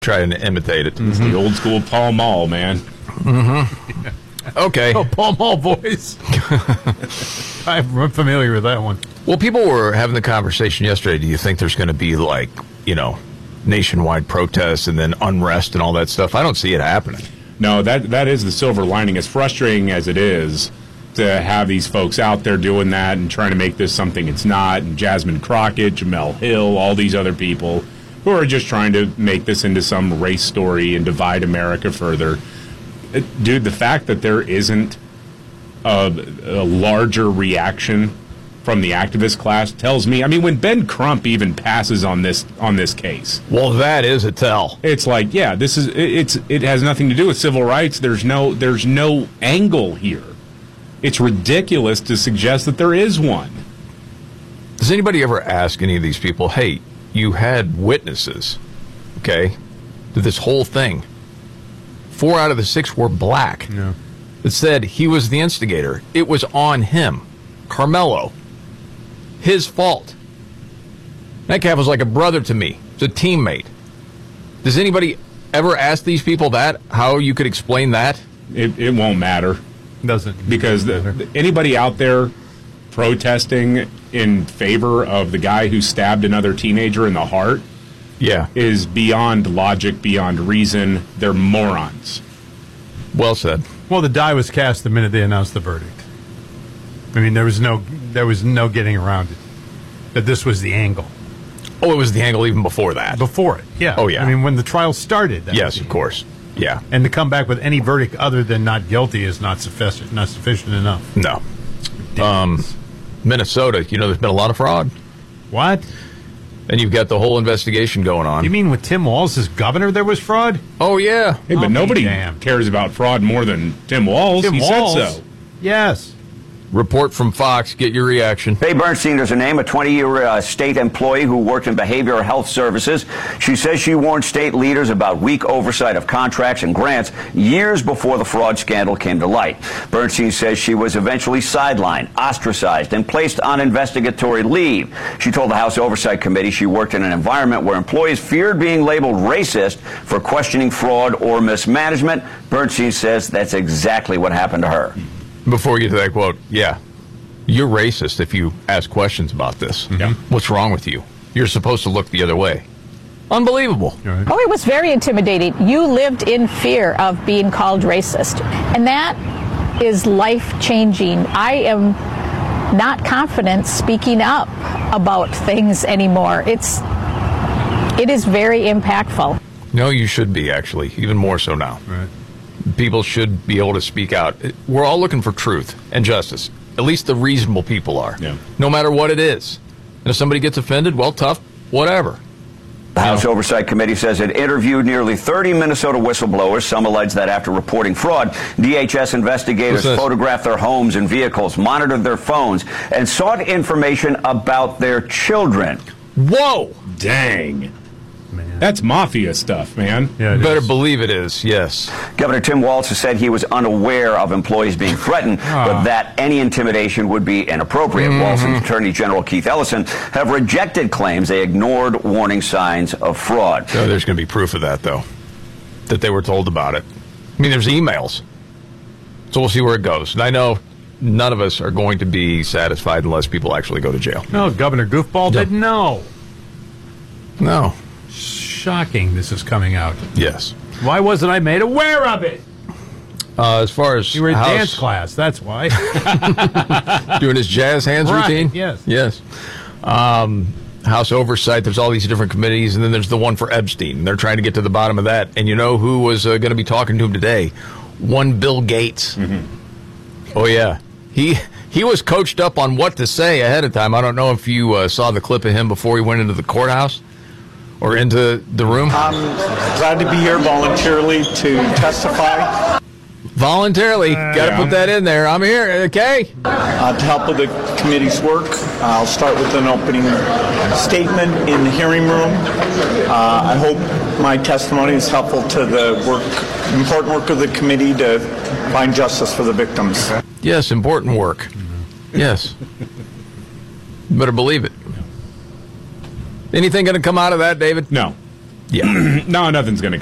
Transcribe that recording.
trying to imitate it. It's the old school Pall Mall, man. Okay. Oh, Pall Mall voice. I'm familiar with that one. Well, people were having the conversation yesterday. Do you think there's going to be, like, nationwide protests and then unrest and all that stuff? I don't see it happening. No, that is the silver lining. As frustrating as it is to have these folks out there doing that and trying to make this something it's not, and Jasmine Crockett, Jamel Hill, all these other people who are just trying to make this into some race story and divide America further. Dude, the fact that there isn't a larger reaction from the activist class tells me, I mean, when Ben Crump even passes on this case. Well, that is a tell. It's like, yeah, it has nothing to do with civil rights. There's no angle here. It's ridiculous to suggest that there is one. Does anybody ever ask any of these people, hey, you had witnesses, okay, to this whole thing? 4 out of the 6 were black. Yeah. It said he was the instigator. It was on him. Carmelo. His fault. Metcalf was like a brother to me. It's a teammate. Does anybody ever ask these people that? How you could explain that? It won't matter. Doesn't. Because anybody out there protesting in favor of the guy who stabbed another teenager in the heart is beyond logic, beyond reason. They're morons. Well said. Well, the die was cast the minute they announced the verdict. I mean, there was no getting around it. That this was the angle. Oh, it was the angle even before that. Before it, yeah. Oh, yeah. I mean, when the trial started. Yes, of course. Yeah. And to come back with any verdict other than not guilty is not sufficient enough. No. Minnesota, there's been a lot of fraud. What? And you've got the whole investigation going on. You mean with Tim Walz as governor there was fraud? Oh, yeah. Hey, but nobody cares about fraud more than Tim Walz. He said so. Yes. Report from Fox. Get your reaction. Faye Bernstein is her name, a 20-year state employee who worked in behavioral health services. She says she warned state leaders about weak oversight of contracts and grants years before the fraud scandal came to light. Bernstein says she was eventually sidelined, ostracized, and placed on investigatory leave. She told the House Oversight Committee she worked in an environment where employees feared being labeled racist for questioning fraud or mismanagement. Bernstein says that's exactly what happened to her. Before we get to that quote, yeah, you're racist if you ask questions about this. Yeah. What's wrong with you? You're supposed to look the other way. Unbelievable. Right. Oh, it was very intimidating. You lived in fear of being called racist. And that is life-changing. I am not confident speaking up about things anymore. It is very impactful. No, you should be, actually, even more so now. Right. People should be able to speak out. We're all looking for truth and justice. At least the reasonable people are. Yeah. No matter what it is. And if somebody gets offended, well, tough, whatever. The House Oversight Committee says it interviewed nearly 30 Minnesota whistleblowers. Some allege that after reporting fraud, DHS investigators photographed their homes and vehicles, monitored their phones, and sought information about their children. Whoa! Dang. That's mafia stuff, man. Yeah, Better believe it is, yes. Governor Tim Walz has said he was unaware of employees being threatened, but that any intimidation would be inappropriate. Walz and Attorney General Keith Ellison have rejected claims they ignored warning signs of fraud. So there's going to be proof of that, though, that they were told about it. I mean, there's emails. So we'll see where it goes. And I know none of us are going to be satisfied unless people actually go to jail. No, Governor Goofball didn't know. No. Shocking this is coming out. Yes. Why wasn't I made aware of it? As far as You were in dance class, that's why. doing his jazz hands Right, routine? yes. Yes. House Oversight, there's all these different committees, and then there's the one for Epstein. They're trying to get to the bottom of that. And you know who was going to be talking to him today? One Bill Gates. Oh, yeah. He was coached up on what to say ahead of time. I don't know if you saw the clip of him before he went into the courthouse or into the room. I'm glad to be here voluntarily to testify. Voluntarily. Got to put that in there. I'm here, okay? To help with the committee's work, I'll start with an opening statement in the hearing room. I hope my testimony is helpful to the important work of the committee to find justice for the victims. Yes, important work. Yes. You better believe it. Anything going to come out of that, David? No. Yeah. No, nothing's going to